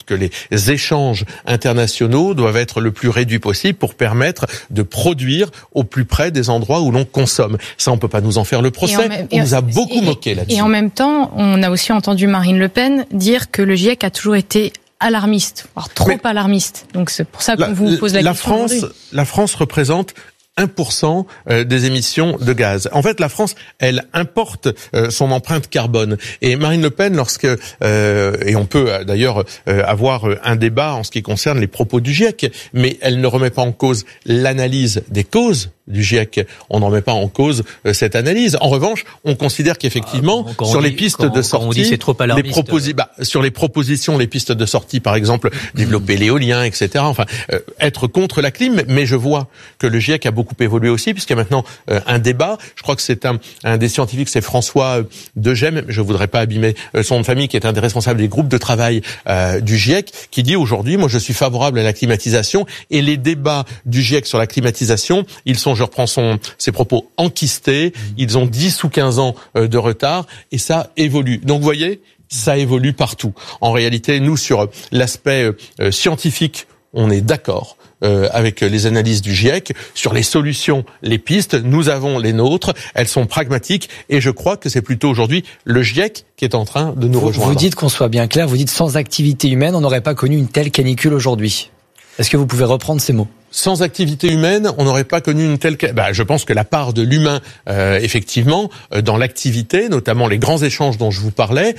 que les échanges internationaux doivent être le plus réduits possible pour permettre de produire au plus près des endroits où l'on consomme. Ça, on peut pas nous en faire le procès. On nous a beaucoup moqué là-dessus. Et en même temps, on a aussi entendu Marine Le Pen dire que le GIEC a toujours été alarmiste, voire trop alarmiste. Donc c'est pour ça qu'on vous pose la question. La France représente 1% des émissions de gaz. En fait, la France, elle importe son empreinte carbone. Et Marine Le Pen, et on peut d'ailleurs avoir un débat en ce qui concerne les propos du GIEC, mais elle ne remet pas en cause l'analyse des causes du GIEC. On n'en met pas en cause cette analyse. En revanche, on considère qu'effectivement, sur les pistes de sortie, sur les propositions, les pistes de sortie, par exemple, développer l'éolien, etc. Enfin, être contre la clim. Mais je vois que le GIEC a beaucoup évolué aussi, puisqu'il y a maintenant un débat. Je crois que c'est un des scientifiques, c'est François Degem, je voudrais pas abîmer son nom de famille, qui est un des responsables des groupes de travail du GIEC, qui dit aujourd'hui, moi je suis favorable à la climatisation, et les débats du GIEC sur la climatisation, ils sont, je reprends ses propos, enquistés, ils ont 10 ou 15 ans de retard, et ça évolue. Donc vous voyez, ça évolue partout. En réalité, nous, sur l'aspect scientifique, on est d'accord avec les analyses du GIEC. Sur les solutions, les pistes, nous avons les nôtres, elles sont pragmatiques, et je crois que c'est plutôt aujourd'hui le GIEC qui est en train de nous rejoindre. Vous dites, qu'on soit bien clair, vous dites sans activité humaine, on n'aurait pas connu une telle canicule aujourd'hui. Est-ce que vous pouvez reprendre ces mots ? Sans activité humaine, on n'aurait pas connu une telle... je pense que la part de l'humain, effectivement, dans l'activité, notamment les grands échanges dont je vous parlais,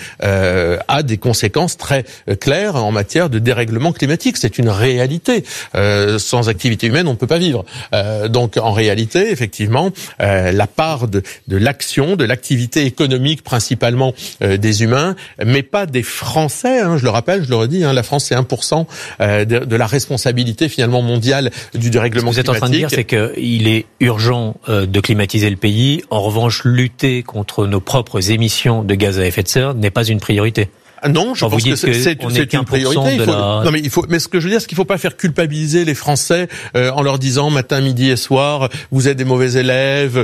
a des conséquences très claires en matière de dérèglement climatique. C'est une réalité. Sans activité humaine, on ne peut pas vivre. Donc, en réalité, effectivement, la part de l'action, de l'activité économique, principalement des humains, mais pas des Français. Je le rappelle, je le redis, la France, c'est 1% de la responsabilité, finalement, mondiale du dérèglement climatique. Ce que vous êtes en train de dire, c'est qu'il est urgent de climatiser le pays. En revanche, lutter contre nos propres émissions de gaz à effet de serre n'est pas une priorité. Non, je pense que c'est une priorité. Mais ce que je veux dire, c'est qu'il faut pas faire culpabiliser les Français en leur disant matin, midi et soir, vous êtes des mauvais élèves,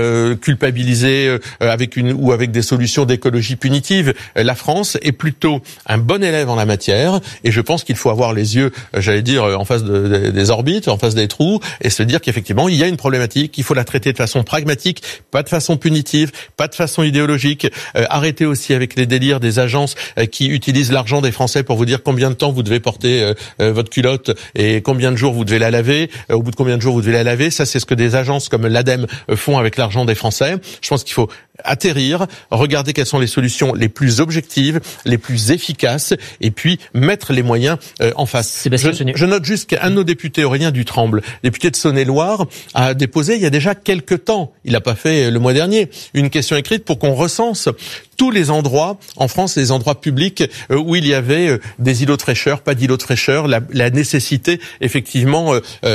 culpabiliser avec des solutions d'écologie punitive. La France est plutôt un bon élève en la matière, et je pense qu'il faut avoir les yeux, en face des orbites, en face des trous, et se dire qu'effectivement, il y a une problématique, qu'il faut la traiter de façon pragmatique, pas de façon punitive, pas de façon idéologique. Arrêter aussi avec les délires des agences qui utilisent l'argent des Français pour vous dire combien de temps vous devez porter votre culotte et combien de jours vous devez la laver, au bout de combien de jours vous devez la laver. Ça, c'est ce que des agences comme l'ADEME font avec l'argent des Français. Je pense qu'il faut atterrir, regarder quelles sont les solutions les plus objectives, les plus efficaces, et puis mettre les moyens en face. Je note juste qu'un de nos députés, Aurélien Dutremble, député de Saône-et-Loire, a déposé il y a déjà quelques temps, il l'a pas fait le mois dernier, une question écrite pour qu'on recense tous les endroits en France, les endroits publics où il y avait des îlots de fraîcheur, pas d'îlots de fraîcheur, la nécessité effectivement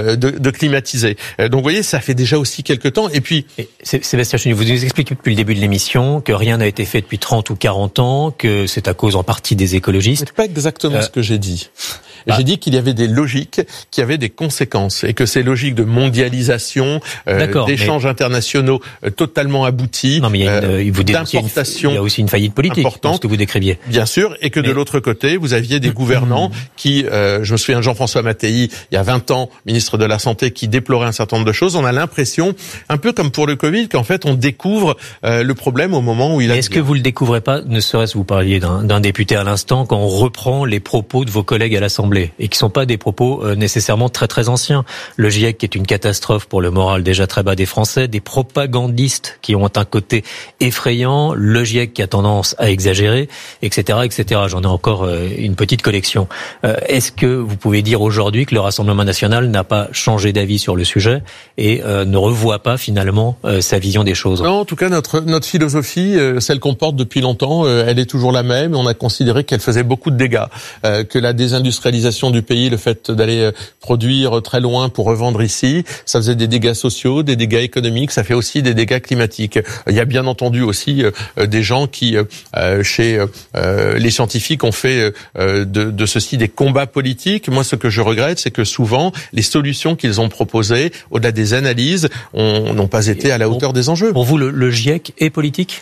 de climatiser. Donc vous voyez, ça fait déjà aussi quelques temps. Et puis Sébastien Chenu, vous nous expliquez depuis le début de l'émission que rien n'a été fait depuis 30 ou 40 ans, que c'est à cause en partie des écologistes. C'est pas exactement ce que j'ai dit. J'ai dit qu'il y avait des logiques qui avaient des conséquences, et que ces logiques de mondialisation, d'échanges internationaux totalement aboutis, d'importation, il y a aussi une faillite politique dans ce que vous décriviez. Bien sûr, et que de l'autre côté, vous aviez des gouvernants qui, je me souviens de Jean-François Mattei, il y a 20 ans, ministre de la Santé, qui déplorait un certain nombre de choses. On a l'impression, un peu comme pour le Covid, qu'en fait on découvre le problème au moment où il a... Est-ce que vous le découvrez pas, ne serait-ce, vous parliez d'un député à l'instant, quand on reprend les propos de vos collègues à l'Assemblée, et qui sont pas des propos nécessairement très très anciens. Le GIEC qui est une catastrophe pour le moral déjà très bas des Français, des propagandistes qui ont un côté effrayant, le GIEC qui a tendance à exagérer, etc., etc. J'en ai encore une petite collection. Est-ce que vous pouvez dire aujourd'hui que le Rassemblement national n'a pas changé d'avis sur le sujet et ne revoit pas finalement sa vision des choses? Non, en tout cas notre philosophie, celle qu'on porte depuis longtemps, elle est toujours la même. On a considéré qu'elle faisait beaucoup de dégâts, que la désindustrialisation du pays, le fait d'aller produire très loin pour revendre ici, ça faisait des dégâts sociaux, des dégâts économiques, ça fait aussi des dégâts climatiques. Il y a bien entendu aussi des gens qui, chez les scientifiques, ont fait de ceci des combats politiques. Moi, ce que je regrette, c'est que souvent, les solutions qu'ils ont proposées, au-delà des analyses, n'ont pas été à la hauteur des enjeux. Pour vous, le GIEC est politique ?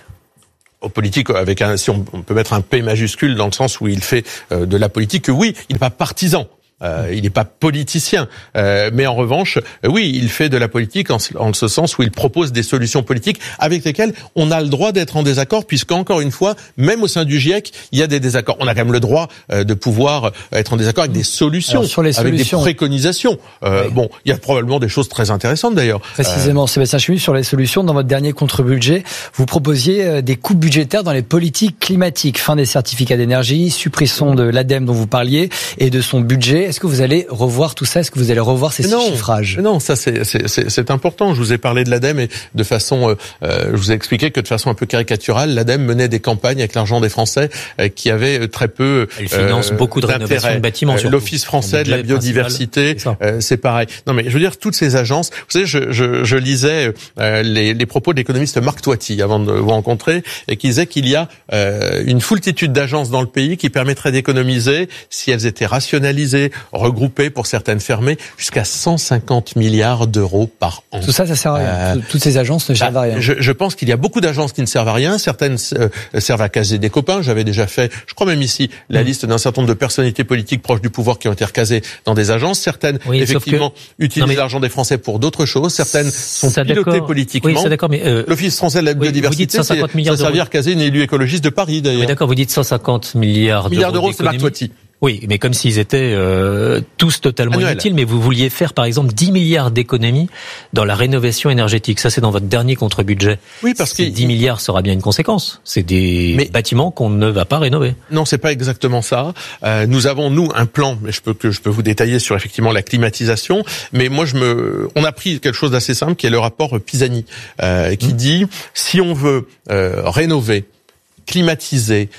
politique avec si on peut mettre un P majuscule dans le sens où il fait de la politique, que oui, il n'est pas partisan. Il n'est pas politicien, mais en revanche, oui, il fait de la politique en ce sens où il propose des solutions politiques avec lesquelles on a le droit d'être en désaccord, puisqu'encore une fois, même au sein du GIEC, il y a des désaccords. On a quand même le droit de pouvoir être en désaccord avec des solutions, avec des préconisations. Oui. Bon, il y a probablement des choses très intéressantes d'ailleurs. Précisément, Sébastien Chenu, sur les solutions, dans votre dernier contre-budget, vous proposiez des coupes budgétaires dans les politiques climatiques, fin des certificats d'énergie, suppression de l'ADEME dont vous parliez et de son budget. Est-ce que vous allez revoir tout ça? Est-ce que vous allez revoir ces chiffrages? Non, ça c'est important. Je vous ai parlé de l'ADEME et de façon, je vous ai expliqué que de façon un peu caricaturale, l'ADEME menait des campagnes avec l'argent des Français qui avaient très peu. Elle finance beaucoup de rénovations de bâtiments. L'Office français de la biodiversité, c'est pareil. Non, mais je veux dire, toutes ces agences. Vous savez, je lisais les propos de l'économiste Marc Toiti avant de vous rencontrer, et qui disait qu'il y a une foultitude d'agences dans le pays qui permettraient d'économiser si elles étaient rationalisées, regroupées, pour certaines fermées, jusqu'à 150 milliards d'euros par an. Tout ça sert à rien. Toutes ces agences ne servent à rien. Je pense qu'il y a beaucoup d'agences qui ne servent à rien. Certaines servent à caser des copains. J'avais déjà fait, je crois même ici, la liste d'un certain nombre de personnalités politiques proches du pouvoir qui ont été recasées dans des agences. Certaines, effectivement, utilisent l'argent des Français pour d'autres choses. Certaines sont pilotées politiquement. Oui, c'est d'accord, mais l'Office français de la biodiversité, ça servir à caser une élue écologiste de Paris, d'ailleurs. Oui, d'accord, vous dites 150 milliards d'euros, c'est Marc Toiti. Oui, mais comme s'ils étaient tous totalement inutiles. Mais vous vouliez faire, par exemple, 10 milliards d'économies dans la rénovation énergétique. Ça, c'est dans votre dernier contre-budget. Oui, parce que 10 milliards sera bien une conséquence. C'est des bâtiments qu'on ne va pas rénover. Non, c'est pas exactement ça. Nous avons, un plan, mais je peux vous détailler sur effectivement la climatisation. Mais moi, on a pris quelque chose d'assez simple, qui est le rapport Pisani, qui dit, si on veut rénover, climatiser,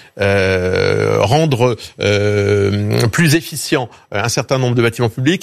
rendre plus efficient un certain nombre de bâtiments publics,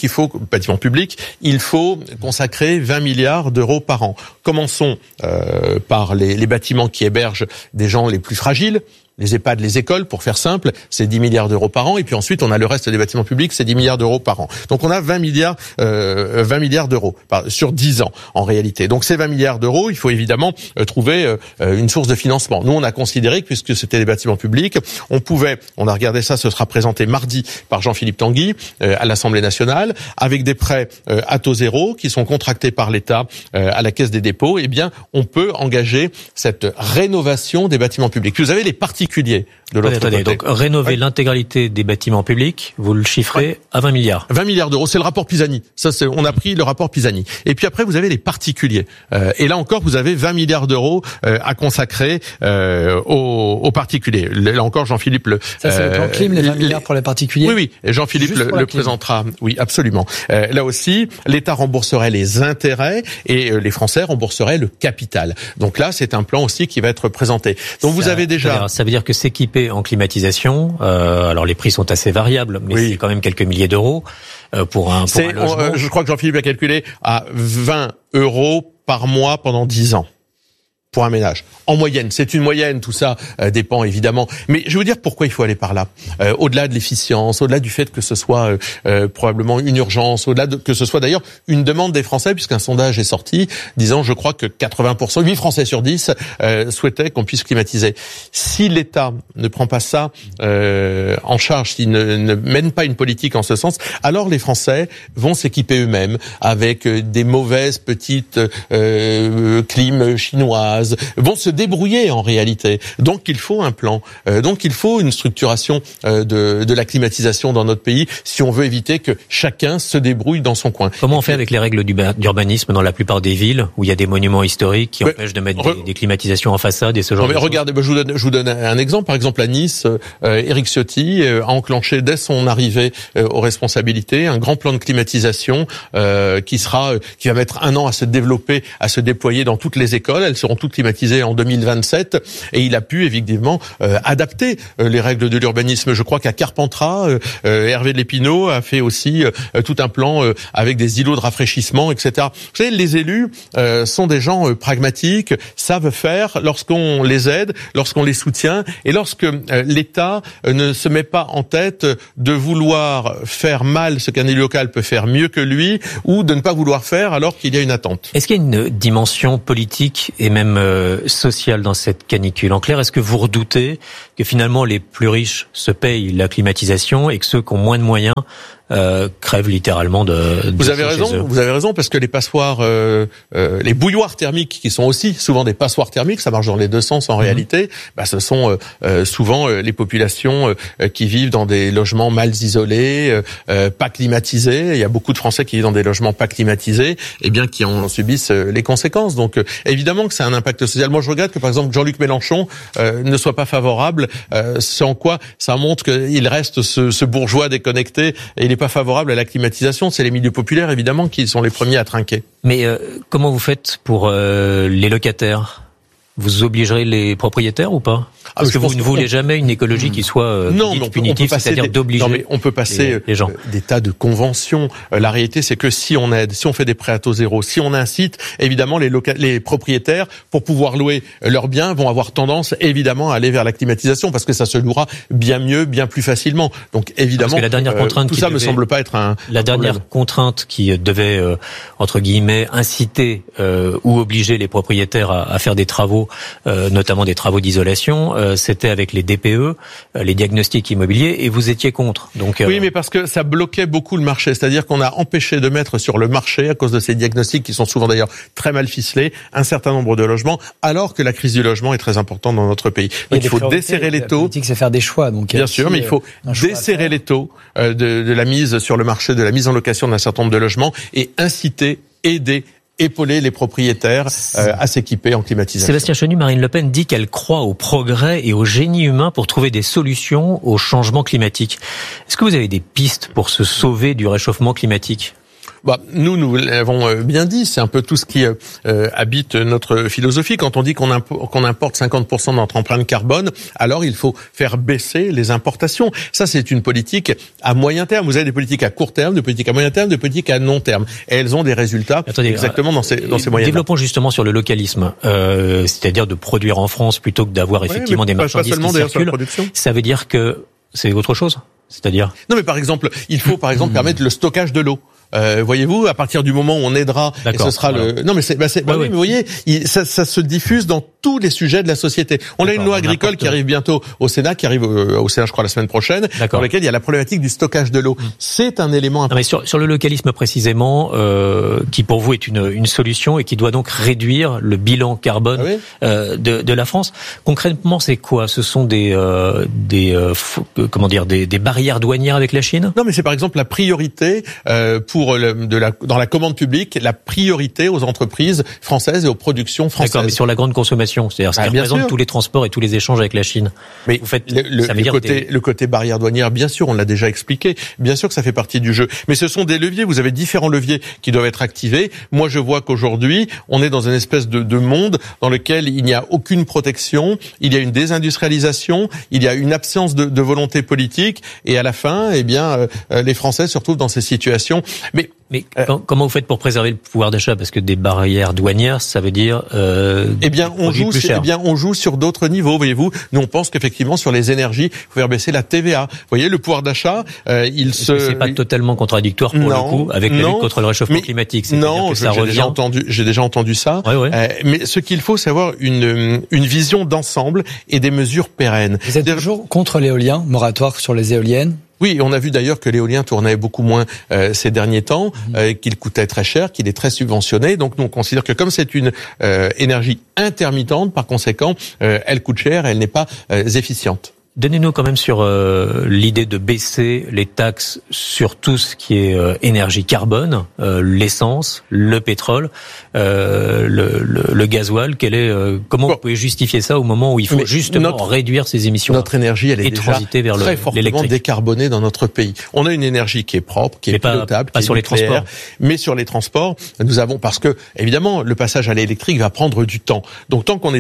il faut consacrer 20 milliards d'euros par an. Commençons par les bâtiments qui hébergent des gens les plus fragiles. Les EHPAD, les écoles, pour faire simple, c'est 10 milliards d'euros par an. Et puis ensuite, on a le reste des bâtiments publics, c'est 10 milliards d'euros par an. Donc on a 20 milliards d'euros sur 10 ans, en réalité. Donc ces 20 milliards d'euros, il faut évidemment trouver une source de financement. Nous, on a considéré que, puisque c'était des bâtiments publics, on a regardé ça, ce sera présenté mardi par Jean-Philippe Tanguy à l'Assemblée nationale, avec des prêts à taux zéro qui sont contractés par l'État à la Caisse des dépôts. Eh bien, on peut engager cette rénovation des bâtiments publics. Vous avez les particuliers de l'autre côté. Donc rénover l'intégralité des bâtiments publics, vous le chiffrez à 20 milliards. 20 milliards d'euros, c'est le rapport Pisani. On a pris le rapport Pisani. Et puis après, vous avez les particuliers. Et là encore, vous avez 20 milliards d'euros à consacrer aux particuliers. Là encore, Jean-Philippe Ça, c'est le plan Clim, les 20 milliards pour les particuliers. Oui. Et Jean-Philippe le présentera. Oui, absolument. Là aussi, l'État rembourserait les intérêts et les Français rembourseraient le capital. Donc là, c'est un plan aussi qui va être présenté. Donc vous avez déjà... Ça veut dire que s'équiper en climatisation, alors les prix sont assez variables, mais c'est quand même quelques milliers d'euros pour un logement. Je crois que Jean-Philippe a calculé à 20 euros par mois pendant 10 ans. Pour un ménage. En moyenne, c'est une moyenne, tout ça dépend évidemment. Mais je vais vous dire pourquoi il faut aller par là. Au-delà de l'efficience, au-delà du fait que ce soit probablement une urgence, que ce soit d'ailleurs une demande des Français, puisqu'un sondage est sorti disant, je crois que 80%, 8 Français sur 10 souhaitaient qu'on puisse climatiser. Si l'État ne prend pas ça en charge, s'il ne mène pas une politique en ce sens, alors les Français vont s'équiper eux-mêmes avec des mauvaises petites clims chinoises, vont se débrouiller en réalité. Donc il faut un plan. Donc il faut une structuration de la climatisation dans notre pays si on veut éviter que chacun se débrouille dans son coin. Comment on fait avec les règles d'urbanisme dans la plupart des villes où il y a des monuments historiques qui empêchent de mettre des climatisations en façade et ce genre de choses? Regardez, je vous donne un exemple. Par exemple, à Nice, Éric Ciotti a enclenché dès son arrivée aux responsabilités un grand plan de climatisation qui va mettre 1 an à se développer, à se déployer dans toutes les écoles. Elles seront toutes climatisées en 2027 et il a pu évidemment adapter les règles de l'urbanisme. Je crois qu'à Carpentras, Hervé de Lépinot a fait aussi tout un plan avec des îlots de rafraîchissement, etc. Vous savez, les élus sont des gens pragmatiques, savent faire lorsqu'on les aide, lorsqu'on les soutient et lorsque l'État ne se met pas en tête de vouloir faire mal ce qu'un élu local peut faire mieux que lui ou de ne pas vouloir faire alors qu'il y a une attente. Est-ce qu'il y a une dimension politique et même problème social dans cette canicule. En clair, est-ce que vous redoutez que finalement les plus riches se payent la climatisation et que ceux qui ont moins de moyens crèvent littéralement de Vous avez raison, parce que les passoires, les bouilloires thermiques, qui sont aussi souvent des passoires thermiques, ça marche dans les deux sens en réalité, ce sont souvent les populations qui vivent dans des logements mal isolés, pas climatisés. Il y a beaucoup de Français qui vivent dans des logements pas climatisés, et bien qui en subissent les conséquences. Donc évidemment que ça a un impact social. Moi je regrette que par exemple Jean-Luc Mélenchon ne soit pas favorable, ce en quoi ça montre qu'il reste ce bourgeois déconnecté, et il n'est pas favorable à la climatisation. C'est les milieux populaires évidemment qui sont les premiers à trinquer. Mais comment vous faites pour les locataires ? Vous obligerez les propriétaires ou pas ? Parce que vous ne voulez jamais une écologie qui soit punitive, c'est-à-dire d'obliger les gens. On peut passer des tas de conventions. La réalité, c'est que si on aide, si on fait des prêts à taux zéro, si on incite, évidemment, les propriétaires, pour pouvoir louer leurs biens, vont avoir tendance, évidemment, à aller vers la climatisation, parce que ça se louera bien mieux, bien plus facilement. Donc, évidemment, la dernière contrainte tout ça me semble pas être un dernière contrainte qui devait, entre guillemets, inciter ou obliger les propriétaires à faire des travaux, notamment des travaux d'isolation, c'était avec les DPE, les diagnostics immobiliers, et vous étiez contre. Donc oui, mais parce que ça bloquait beaucoup le marché, c'est-à-dire qu'on a empêché de mettre sur le marché, à cause de ces diagnostics qui sont souvent d'ailleurs très mal ficelés, un certain nombre de logements, alors que la crise du logement est très importante dans notre pays. Donc il faut desserrer les taux. La politique, c'est faire des choix. Donc bien sûr, mais il faut desserrer les taux de la mise sur le marché, de la mise en location d'un certain nombre de logements, et inciter, aider, épauler les propriétaires à s'équiper en climatisation. Sébastien Chenu, Marine Le Pen dit qu'elle croit au progrès et au génie humain pour trouver des solutions au changement climatique. Est-ce que vous avez des pistes pour se sauver du réchauffement climatique ? Nous l'avons bien dit, c'est un peu tout ce qui habite notre philosophie. Quand on dit qu'on importe 50% de notre empreinte carbone, alors il faut faire baisser les importations. Ça, c'est une politique à moyen terme. Vous avez des politiques à court terme, des politiques à moyen terme, des politiques à long terme. Et elles ont des résultats exactement dans ces moyens. Développons justement sur le localisme, c'est-à-dire de produire en France plutôt que d'avoir effectivement des marchandises qui circulent. Ça veut dire que c'est autre chose, c'est-à-dire. Non, mais par exemple, il faut permettre le stockage de l'eau. Voyez-vous, à partir du moment où on aidera, et ce sera le. Non, mais mais vous voyez, ça se diffuse dans tous les sujets de la société. On a une loi agricole qui arrive bientôt au Sénat, je crois la semaine prochaine, dans laquelle il y a la problématique du stockage de l'eau. C'est un élément important. Non, mais sur le localisme précisément, qui pour vous est une solution et qui doit donc réduire le bilan carbone de la France. Concrètement, c'est quoi ? Ce sont des barrières douanières avec la Chine ? Non, mais c'est par exemple la priorité dans la commande publique, la priorité aux entreprises françaises et aux productions françaises. D'accord, mais sur la grande consommation, c'est-à-dire ce qui représente tous les transports et tous les échanges avec la Chine. Mais vous faites le côté barrière douanière, bien sûr, on l'a déjà expliqué. Bien sûr que ça fait partie du jeu. Mais ce sont des leviers. Vous avez différents leviers qui doivent être activés. Moi, je vois qu'aujourd'hui, on est dans une espèce de monde dans lequel il n'y a aucune protection. Il y a une désindustrialisation. Il y a une absence de volonté politique. Et à la fin, les Français se retrouvent dans ces situations. Mais comment vous faites pour préserver le pouvoir d'achat ? Parce que des barrières douanières, ça veut dire on joue sur d'autres niveaux, voyez-vous. Nous, on pense qu'effectivement, sur les énergies, il faut faire baisser la TVA. Vous voyez, le pouvoir d'achat, c'est pas totalement contradictoire pour le coup avec la lutte contre le réchauffement climatique. Non, j'ai déjà entendu ça. Mais ce qu'il faut, c'est avoir une vision d'ensemble et des mesures pérennes. Vous êtes toujours contre l'éolien, moratoire sur les éoliennes ? Oui, on a vu d'ailleurs que l'éolien tournait beaucoup moins ces derniers temps, qu'il coûtait très cher, qu'il est très subventionné. Donc nous, on considère que comme c'est une énergie intermittente, par conséquent, elle coûte cher, elle n'est pas efficiente. Donnez-nous quand même sur l'idée de baisser les taxes sur tout ce qui est énergie carbone, l'essence, le pétrole, le gasoil. Comment vous pouvez justifier ça au moment où il faut justement réduire ces émissions? Notre énergie, elle est déjà très fortement décarbonée dans notre pays. On a une énergie qui est propre, qui est pilotable, pas sur les transports. Mais sur les transports, nous avons, parce que évidemment, le passage à l'électrique va prendre du temps. Donc tant qu'on n'est pas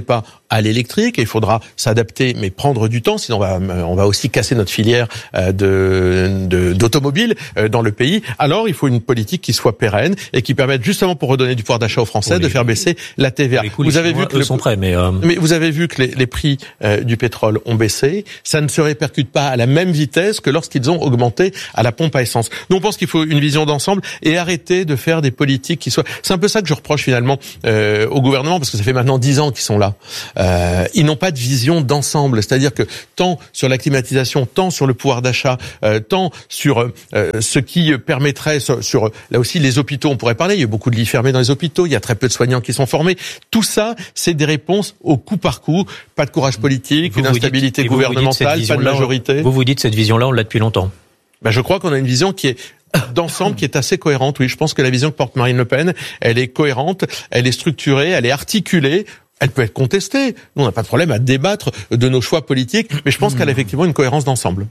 à l'électrique et il faudra s'adapter, mais prendre du temps, sinon on va aussi casser notre filière d'automobile dans le pays. Alors il faut une politique qui soit pérenne et qui permette justement, pour redonner du pouvoir d'achat aux Français, de faire baisser la TVA. Vous avez vu que sont prêts, mais vous avez vu que les prix du pétrole ont baissé. Ça ne se répercute pas à la même vitesse que lorsqu'ils ont augmenté à la pompe à essence. Nous on pense qu'il faut une vision d'ensemble et arrêter de faire des politiques qui soient. C'est un peu ça que je reproche finalement au gouvernement, parce que ça fait maintenant 10 ans qu'ils sont là. Ils n'ont pas de vision d'ensemble, c'est-à-dire que tant sur la climatisation, tant sur le pouvoir d'achat, tant sur ce qui permettrait sur là aussi les hôpitaux, on pourrait parler, il y a beaucoup de lits fermés dans les hôpitaux, il y a très peu de soignants qui sont formés. Tout ça, c'est des réponses au coup par coup, pas de courage politique, une instabilité gouvernementale, pas de majorité. Vous dites cette vision-là, on l'a depuis longtemps. Je crois qu'on a une vision qui est d'ensemble, qui est assez cohérente. Oui, je pense que la vision que porte Marine Le Pen, elle est cohérente, elle est structurée, elle est articulée. Elle peut être contestée. Nous, on n'a pas de problème à débattre de nos choix politiques, mais je pense qu'elle a effectivement une cohérence d'ensemble.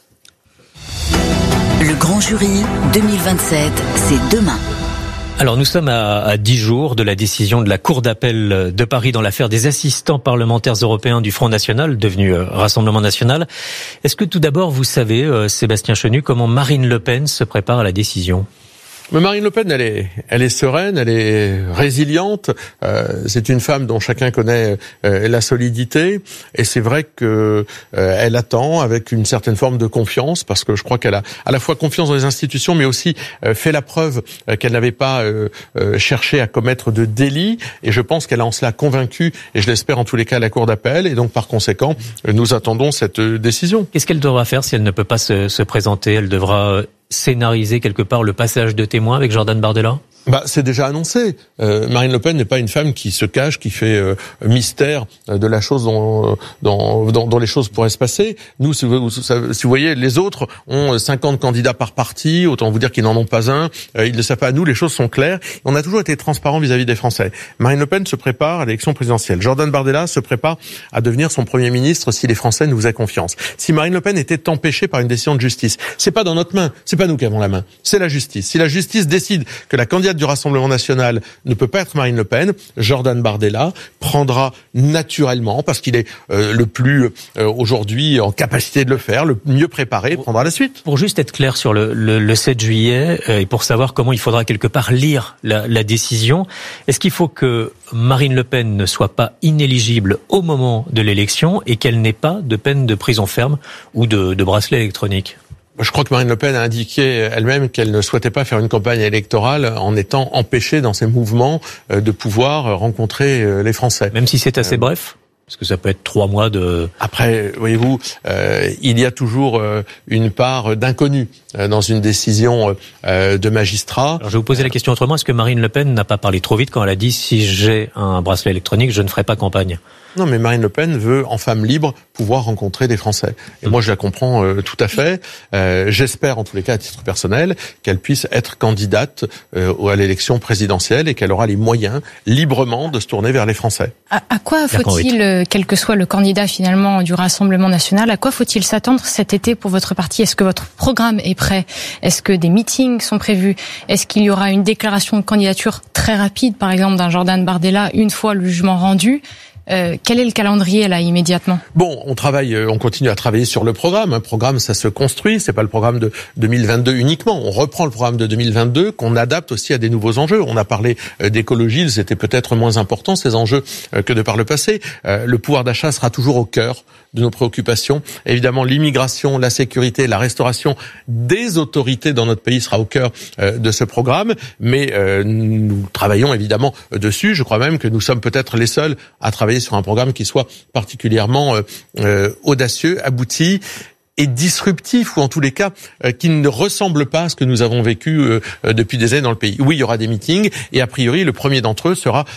Le Grand Jury 2027, c'est demain. Alors nous sommes à 10 jours de la décision de la Cour d'appel de Paris dans l'affaire des assistants parlementaires européens du Front National, devenu Rassemblement National. Est-ce que tout d'abord, vous savez, Sébastien Chenu, comment Marine Le Pen se prépare à la décision ? Mais Marine Le Pen, elle est sereine, elle est résiliente. C'est une femme dont chacun connaît la solidité, et c'est vrai que elle attend avec une certaine forme de confiance, parce que je crois qu'elle a à la fois confiance dans les institutions, mais aussi fait la preuve qu'elle n'avait pas cherché à commettre de délit. Et je pense qu'elle a en cela convaincu, et je l'espère en tous les cas, la Cour d'appel. Et donc par conséquent, nous attendons cette décision. Qu'est-ce qu'elle devra faire si elle ne peut pas se présenter ? Elle devra scénariser quelque part le passage de témoin avec Jordan Bardella ? C'est déjà annoncé. Marine Le Pen n'est pas une femme qui se cache, qui fait mystère de la chose dont les choses pourraient se passer. Nous, si vous voyez, les autres ont 50 candidats par parti, autant vous dire qu'ils n'en ont pas un. Ils ne savent pas. Nous, les choses sont claires. On a toujours été transparents vis-à-vis des Français. Marine Le Pen se prépare à l'élection présidentielle. Jordan Bardella se prépare à devenir son Premier ministre si les Français nous faisaient confiance. Si Marine Le Pen était empêchée par une décision de justice, c'est pas dans notre main. C'est pas nous qui avons la main. C'est la justice. Si la justice décide que la candidate du Rassemblement National ne peut pas être Marine Le Pen, Jordan Bardella prendra naturellement, parce qu'il est le plus aujourd'hui en capacité de le faire, le mieux préparé, prendra la suite. Pour juste être clair sur le 7 juillet, et pour savoir comment il faudra quelque part lire la décision, est-ce qu'il faut que Marine Le Pen ne soit pas inéligible au moment de l'élection et qu'elle n'ait pas de peine de prison ferme ou de bracelet électronique ? Je crois que Marine Le Pen a indiqué elle-même qu'elle ne souhaitait pas faire une campagne électorale en étant empêchée dans ses mouvements de pouvoir rencontrer les Français. Même si c'est assez bref ? Parce que ça peut être 3 mois de... Après, voyez-vous, il y a toujours une part d'inconnu dans une décision de magistrat. Alors je vais vous poser la question autrement. Est-ce que Marine Le Pen n'a pas parlé trop vite quand elle a dit « si j'ai un bracelet électronique, je ne ferai pas campagne » ? Non, mais Marine Le Pen veut, en femme libre, pouvoir rencontrer des Français. Et moi, je la comprends tout à fait. J'espère, en tous les cas, à titre personnel, qu'elle puisse être candidate à l'élection présidentielle et qu'elle aura les moyens, librement, de se tourner vers les Français. À quoi faut-il, quel que soit le candidat finalement du Rassemblement National, à quoi faut-il s'attendre cet été pour votre parti ? Est-ce que votre programme est prêt ? Est-ce que des meetings sont prévus ? Est-ce qu'il y aura une déclaration de candidature très rapide, par exemple, d'un Jordan Bardella, une fois le jugement rendu ? Quel est le calendrier là immédiatement ? Bon, on continue à travailler sur le programme. Un programme, ça se construit. C'est pas le programme de 2022 uniquement. On reprend le programme de 2022 qu'on adapte aussi à des nouveaux enjeux. On a parlé d'écologie, c'était peut-être moins important ces enjeux que de par le passé. Le pouvoir d'achat sera toujours au cœur de nos préoccupations. Évidemment, l'immigration, la sécurité, la restauration des autorités dans notre pays sera au cœur de ce programme. Mais nous travaillons évidemment dessus. Je crois même que nous sommes peut-être les seuls à travailler sur un programme qui soit particulièrement audacieux, abouti et disruptif, ou en tous les cas qui ne ressemble pas à ce que nous avons vécu depuis des années dans le pays. Oui, il y aura des meetings, et a priori le premier d'entre eux sera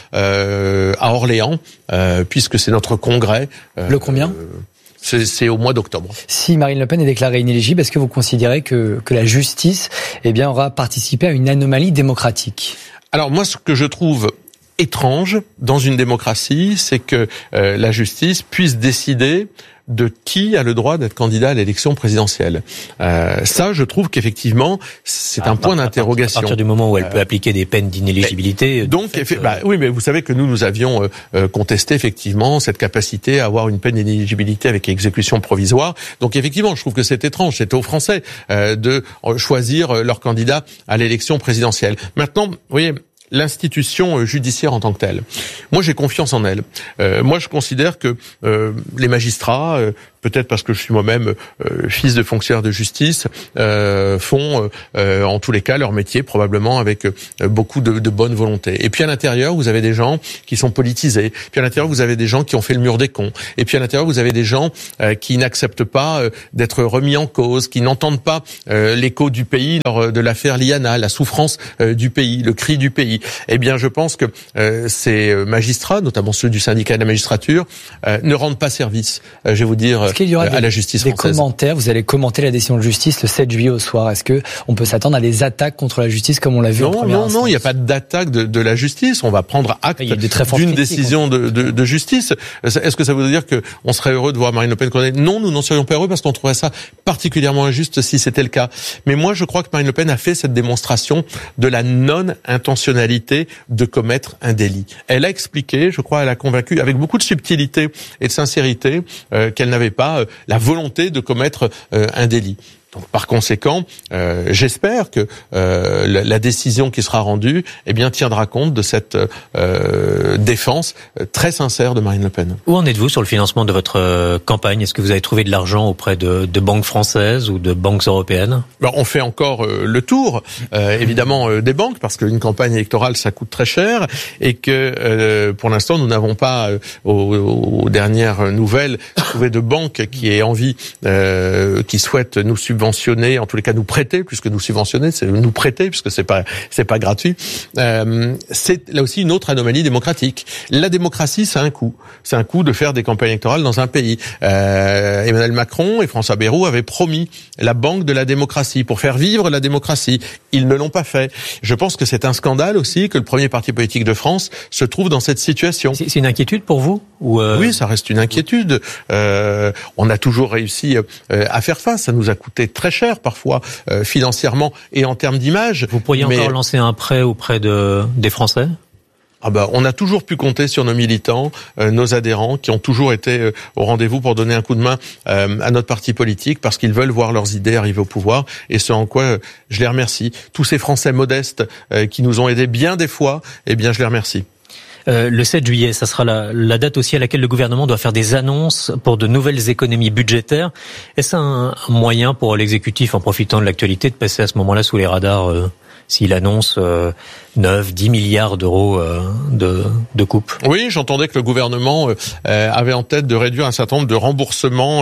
à Orléans, puisque c'est notre congrès. Le combien ? C'est au mois d'octobre. Si Marine Le Pen est déclarée inéligible, est-ce que vous considérez que la justice aura participé à une anomalie démocratique ? Alors moi, ce que je trouve étrange dans une démocratie, c'est que la justice puisse décider de qui a le droit d'être candidat à l'élection présidentielle. Ça, je trouve qu'effectivement, c'est un point d'interrogation. À partir du moment où elle peut appliquer des peines d'inéligibilité. Oui, mais vous savez que nous avions contesté effectivement cette capacité à avoir une peine d'inéligibilité avec exécution provisoire. Donc effectivement, je trouve que c'est étrange. C'est aux Français de choisir leur candidat à l'élection présidentielle. Maintenant, vous voyez, l'institution judiciaire en tant que telle. Moi, j'ai confiance en elle. Moi, je considère que les magistrats, peut-être parce que je suis moi-même fils de fonctionnaire de justice, font en tous les cas leur métier probablement avec beaucoup de bonne volonté. Et puis à l'intérieur, vous avez des gens qui sont politisés. Puis à l'intérieur, vous avez des gens qui ont fait le mur des cons. Et puis à l'intérieur, vous avez des gens qui n'acceptent pas d'être remis en cause, qui n'entendent pas l'écho du pays lors de l'affaire Liana, la souffrance du pays, le cri du pays. Eh bien, je pense que ces magistrats, notamment ceux du syndicat de la magistrature, ne rendent pas service, je vais vous dire, à la justice française. Commentaires, vous allez commenter la décision de justice le 7 juillet au soir. Est-ce que on peut s'attendre à des attaques contre la justice comme on l'a vu en première instance ? Non, il n'y a pas d'attaque de la justice. On va prendre acte d'une décision de justice. Est-ce que ça veut dire que on serait heureux de voir Marine Le Pen condamnée ? Non, nous n'en serions pas heureux parce qu'on trouverait ça particulièrement injuste si c'était le cas. Mais moi, je crois que Marine Le Pen a fait cette démonstration de la non-intentionnalité de commettre un délit. Elle a expliqué, je crois, elle a convaincu avec beaucoup de subtilité et de sincérité qu'elle n'avait pas la volonté de commettre un délit. Donc, par conséquent, j'espère que la décision qui sera rendue, tiendra compte de cette défense très sincère de Marine Le Pen. Où en êtes-vous sur le financement de votre campagne ? Est-ce que vous avez trouvé de l'argent auprès de banques françaises ou de banques européennes ? Alors, on fait encore le tour, évidemment, des banques, parce qu'une campagne électorale, ça coûte très cher, et que pour l'instant, nous n'avons pas, aux dernières nouvelles, trouvé de banque qui ait envie, qui souhaite nous subventionner, en tous les cas nous prêter, plus que nous subventionner, c'est nous prêter, puisque c'est pas gratuit. C'est là aussi une autre anomalie démocratique. La démocratie, c'est un coût. C'est un coût de faire des campagnes électorales dans un pays. Emmanuel Macron et François Bayrou avaient promis la banque de la démocratie pour faire vivre la démocratie. Ils ne l'ont pas fait. Je pense que c'est un scandale aussi que le premier parti politique de France se trouve dans cette situation. C'est une inquiétude pour vous ou Oui, ça reste une inquiétude. On a toujours réussi à faire face. Ça nous a coûté très cher parfois financièrement et en termes d'image. Vous pourriez encore lancer un prêt auprès des Français ? On a toujours pu compter sur nos militants, nos adhérents, qui ont toujours été au rendez-vous pour donner un coup de main à notre parti politique, parce qu'ils veulent voir leurs idées arriver au pouvoir, et ce en quoi je les remercie. Tous ces Français modestes qui nous ont aidés bien des fois, je les remercie. Le 7 juillet, ça sera la date aussi à laquelle le gouvernement doit faire des annonces pour de nouvelles économies budgétaires. Est-ce un moyen pour l'exécutif, en profitant de l'actualité, de passer à ce moment-là sous les radars s'il annonce 9-10 milliards d'euros de coupes? Oui, j'entendais que le gouvernement avait en tête de réduire un certain nombre de remboursements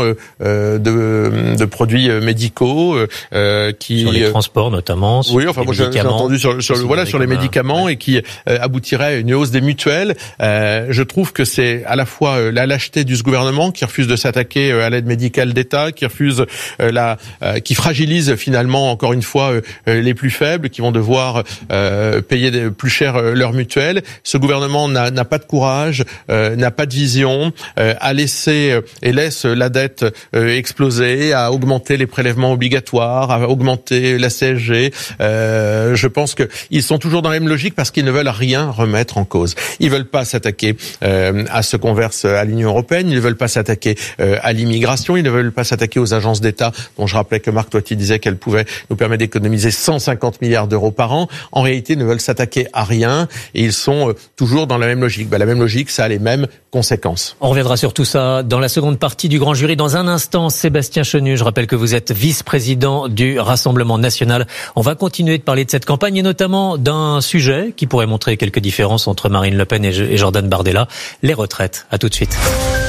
de produits médicaux sur les transports notamment. Oui, enfin moi j'ai entendu sur les médicaments et qui aboutirait à une hausse des mutuelles. Je trouve que c'est à la fois la lâcheté du gouvernement qui refuse de s'attaquer à l'aide médicale d'État, qui refuse qui fragilise finalement encore une fois les plus faibles, qui vont devoir payer plus cher leur mutuelle. Ce gouvernement n'a pas de courage, n'a pas de vision, a laissé et laisse la dette exploser, a augmenté les prélèvements obligatoires, a augmenté la CSG. Je pense qu'ils sont toujours dans la même logique parce qu'ils ne veulent rien remettre en cause. Ils veulent pas s'attaquer à ce qu'on verse à l'Union européenne, ils ne veulent pas s'attaquer à l'immigration, ils ne veulent pas s'attaquer aux agences d'État, dont je rappelais que Marc Toiti disait qu'elles pouvaient nous permettre d'économiser 150 milliards d'euros par an. En réalité, ils ne veulent s'attaquer à rien et ils sont toujours dans la même logique. La même logique, ça a les mêmes conséquences. On reviendra sur tout ça dans la seconde partie du Grand Jury. Dans un instant, Sébastien Chenu, je rappelle que vous êtes vice-président du Rassemblement National. On va continuer de parler de cette campagne et notamment d'un sujet qui pourrait montrer quelques différences entre Marine Le Pen et Jordan Bardella, les retraites. À tout de suite.